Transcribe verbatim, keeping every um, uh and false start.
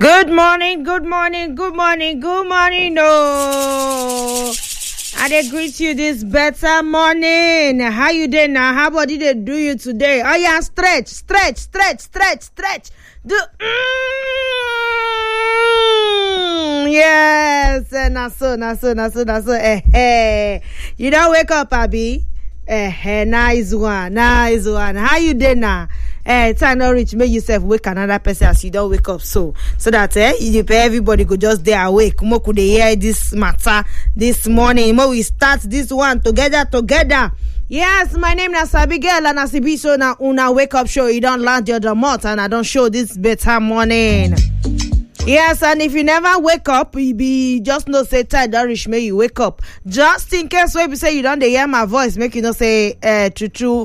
Good morning, good morning, good morning, good morning. No, I dey greet you this better morning. How you doing now? How body they do you today? Oh yeah, stretch, stretch, stretch, stretch, stretch. Do mm, yes, na so, na so, na so, na so. Eh, eh. You don't wake up, Abby. Eh, eh, nice one, nice one. How you doing now? Eh, time not reach, make yourself wake another person as you don't wake up, so so that eh, you, everybody could just stay awake. Mo could they hear this matter this morning? Mo we start this one together, together. Yes, my name is Abigail and Asibi. So now, una wake up show. You don't land your domot, and I don't show this better morning. Yes, and if you never wake up, you be just no say time don't reach me, you wake up. Just in case when you say you don't hear my voice, make you not say uh, true true.